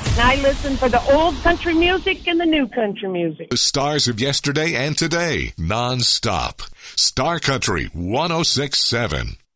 And I listen for the old country music and the new country music. The stars of yesterday and today, non-stop. Star Country 106.7.